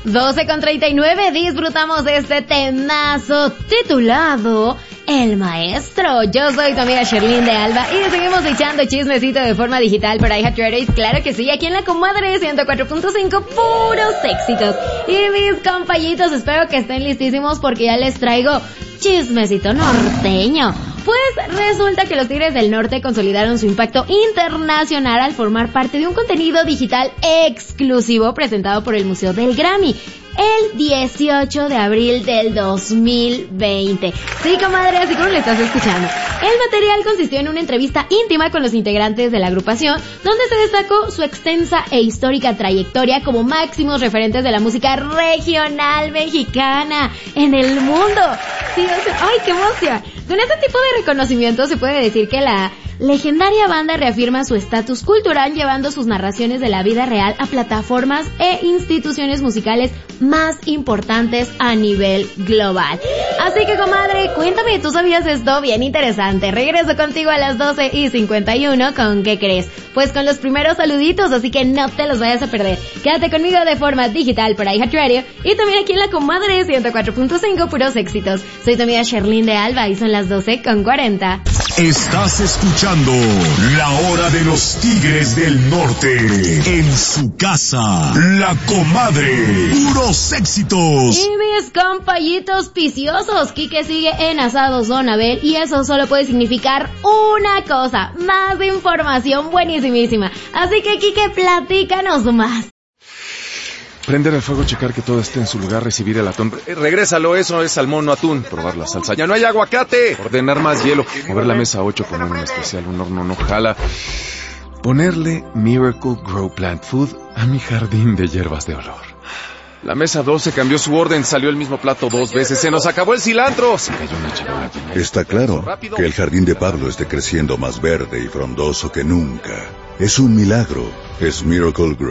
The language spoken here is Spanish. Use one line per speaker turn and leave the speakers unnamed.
12:39, disfrutamos de este temazo titulado El Maestro. Yo soy tu amiga Sherlyn de Alba y seguimos echando chismecito de forma digital por iHeartRadio. Claro que sí, aquí en la comadre 104.5, puros éxitos. Y mis compañitos, espero que estén listísimos porque ya les traigo chismecito norteño. Pues resulta que los Tigres del Norte consolidaron su impacto internacional al formar parte de un contenido digital exclusivo presentado por el Museo del Grammy el 18 de abril del 2020. Sí, comadre, así como le estás escuchando. El material consistió en una entrevista íntima con los integrantes de la agrupación, donde se destacó su extensa e histórica trayectoria como máximos referentes de la música regional mexicana en el mundo. Sí, ¡ay, qué emoción! Con este tipo de reconocimiento se puede decir que la legendaria banda reafirma su estatus cultural llevando sus narraciones de la vida real a plataformas e instituciones musicales más importantes a nivel global. Así que, comadre, cuéntame, ¿tú sabías esto? Bien interesante. Regreso contigo a las 12:51. ¿Con qué crees? Pues con los primeros saluditos, así que no te los vayas a perder. Quédate conmigo de forma digital por iHeartRadio y también aquí en la comadre 104.5, puros éxitos. Soy tu amiga Sherlyn de Alba y son las 12:40.
Estás escuchando La Hora de los Tigres del Norte en su casa, La Comadre, puros éxitos.
Y mis compañitos viciosos, Quique sigue en Asados Don Abel y eso solo puede significar una cosa, más información buenísimísima. Así que, Quique, platícanos más.
Prender el fuego, checar que todo esté en su lugar, recibir el atún. Regrésalo, eso es salmón, no atún. Probar la salsa. ¡Ya no hay aguacate! Ordenar más hielo. Mover la mesa 8, poner un especial, un horno no jala. Ponerle Miracle Grow Plant Food a mi jardín de hierbas de olor. La mesa 12 cambió su orden, salió el mismo plato 2 veces. ¡Se nos acabó el cilantro! Se cayó una chivola.
Está claro que el jardín de Pablo esté creciendo más verde y frondoso que nunca. Es un milagro. Es Miracle Grow.